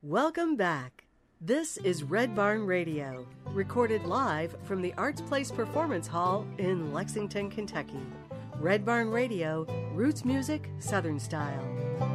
Welcome back. This is Red Barn Radio, recorded live from the Arts Place Performance Hall in Lexington, Kentucky. Red Barn Radio, roots music, Southern style.